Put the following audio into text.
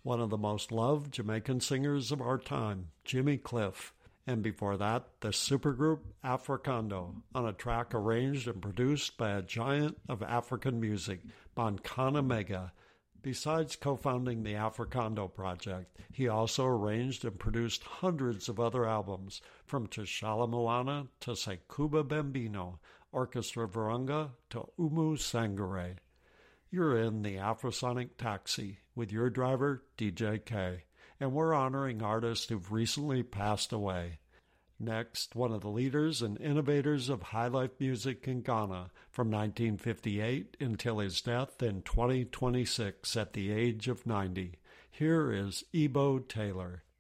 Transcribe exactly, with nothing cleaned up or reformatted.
one of the most loved Jamaican singers of our time, Jimmy Cliff. And before that, the supergroup Africando, on a track arranged and produced by a giant of African music, Bonkana Mega. Besides co-founding the Africando Project, he also arranged and produced hundreds of other albums, from Tishala Moana to Sekuba Bambino, Orchestra Virunga to Umu Sangare. You're in the Afrosonic Taxi with your driver, D J K, and we're honoring artists who've recently passed away. Next, one of the leaders and innovators of highlife music in Ghana from nineteen fifty-eight until his death in twenty twenty-six at the age of ninety. Here is Ebo Taylor.